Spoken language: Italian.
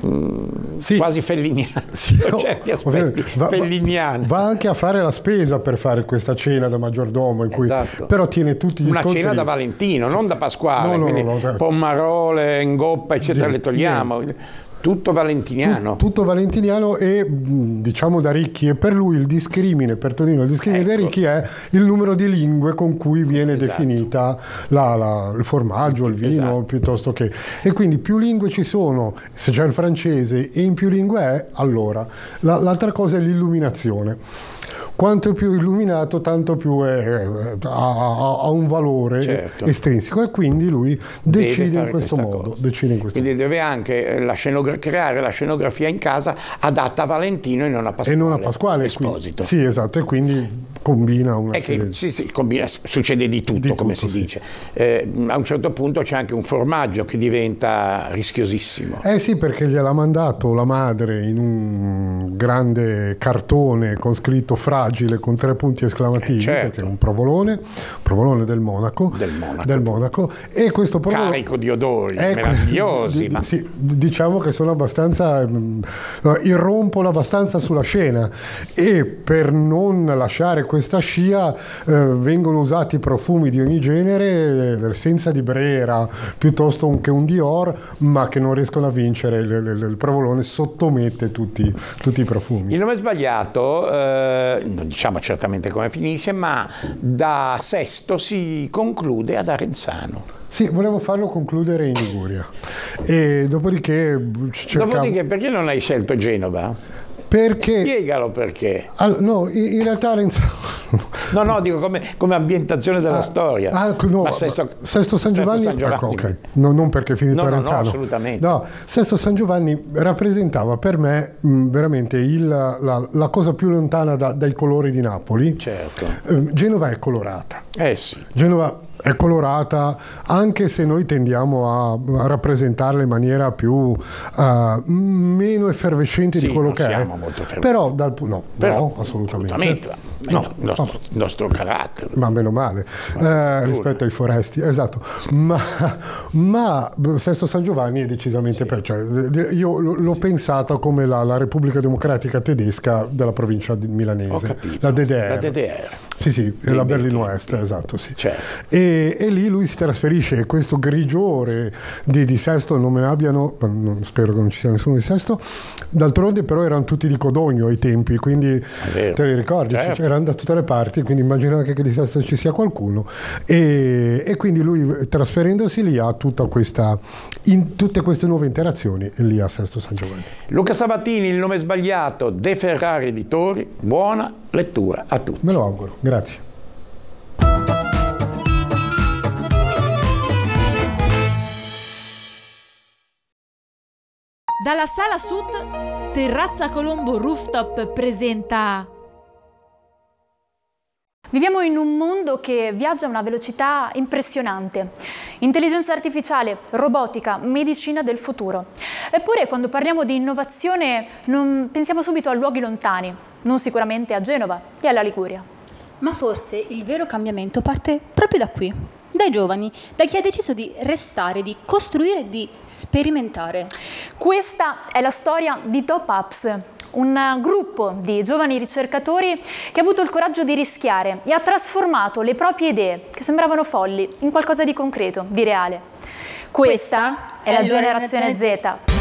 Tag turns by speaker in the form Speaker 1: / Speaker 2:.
Speaker 1: sì,
Speaker 2: quasi felliniano,
Speaker 1: sì,
Speaker 2: per certi aspetti felliniani.
Speaker 1: Va anche a fare la spesa per fare questa cena da maggiordomo, in cui
Speaker 2: Esatto.
Speaker 1: Però tiene tutti gli scontri.
Speaker 2: Una cena da Valentino, sì, non da Pasquale,
Speaker 1: no,
Speaker 2: pommarole, ingoppa, eccetera, sì, le togliamo. Tutto valentiniano.
Speaker 1: Tutto valentiniano e diciamo da ricchi, e per lui il discrimine, per Tonino il discrimine dei ricchi è il numero di lingue con cui viene definita il formaggio, il vino, piuttosto che... E quindi più lingue ci sono, se c'è il francese e in più lingue è, allora. L'altra cosa è l'illuminazione. Quanto più illuminato, tanto più ha un valore estrinseco, e quindi lui decide in questo modo. Quindi
Speaker 2: deve anche creare la scenografia in casa adatta a Valentino e non a Pasquale.
Speaker 1: E non a Pasquale,
Speaker 2: Esposito.
Speaker 1: Sì, esatto, e quindi combina una serie.
Speaker 2: Combina, succede di tutto, come si dice. A un certo punto c'è anche un formaggio che diventa rischiosissimo.
Speaker 1: Sì, perché gliel'ha mandato la madre in un grande cartone con scritto fragile con 3 punti esclamativi, perché è un provolone del Monaco. E questo provolone,
Speaker 2: carico di odori meravigliosi.
Speaker 1: Sì, diciamo che sono abbastanza irrompono abbastanza sulla scena, e per non lasciare questa scia vengono usati profumi di ogni genere, senza di Brera piuttosto che un Dior, ma che non riescono a vincere. Il provolone sottomette tutti i profumi.
Speaker 2: Il nome sbagliato, non diciamo certamente come finisce, ma da Sesto si conclude ad Arenzano.
Speaker 1: Sì, volevo farlo concludere in Liguria. E dopodiché
Speaker 2: perché non hai scelto Genova?
Speaker 1: Perché?
Speaker 2: Spiegalo perché.
Speaker 1: No, in realtà Arenzano...
Speaker 2: No, dico come ambientazione della storia.
Speaker 1: Ma Sesto San Giovanni. Ecco, okay. Non perché è finito Arenzano.
Speaker 2: No, assolutamente.
Speaker 1: No, Sesto San Giovanni rappresentava per me veramente la cosa più lontana dai colori di Napoli.
Speaker 2: Certo.
Speaker 1: Genova è colorata.
Speaker 2: Sì.
Speaker 1: Genova è colorata, anche se noi tendiamo a rappresentarla in maniera più meno effervescente di quello che è. Però no, assolutamente.
Speaker 2: Il nostro carattere.
Speaker 1: Ma meno male, rispetto ai foresti, esatto. Ma Sesto San Giovanni è decisamente io l'ho pensata come la Repubblica Democratica Tedesca della provincia milanese.
Speaker 2: Ho capito.
Speaker 1: La DDR.
Speaker 2: La DDR.
Speaker 1: Sì, la Berlino Est, esatto, sì.
Speaker 2: Certo.
Speaker 1: E lì lui si trasferisce, e questo grigiore di Sesto non me ne abbiano, spero che non ci sia nessuno di Sesto, d'altronde però erano tutti di Codogno ai tempi, quindi te li ricordi?
Speaker 2: Certo.
Speaker 1: Erano da tutte le parti, quindi immagino anche che di Sesto ci sia qualcuno, e quindi lui, trasferendosi lì, ha tutte queste nuove interazioni lì a Sesto San Giovanni.
Speaker 2: Luca Sabatini, Il nome sbagliato, De Ferrari Editori, buona lettura a tutti.
Speaker 1: Me lo auguro, grazie.
Speaker 3: Dalla Sala Sud, Terrazza Colombo Rooftop presenta...
Speaker 4: Viviamo in un mondo che viaggia a una velocità impressionante. Intelligenza artificiale, robotica, medicina del futuro. Eppure quando parliamo di innovazione non pensiamo subito a luoghi lontani, non sicuramente a Genova e alla Liguria.
Speaker 5: Ma forse il vero cambiamento parte proprio da qui, dai giovani, da chi ha deciso di restare, di costruire e di sperimentare.
Speaker 4: Questa è la storia di Top Apps, un gruppo di giovani ricercatori che ha avuto il coraggio di rischiare e ha trasformato le proprie idee, che sembravano folli, in qualcosa di concreto, di reale. Questa è la generazione Z.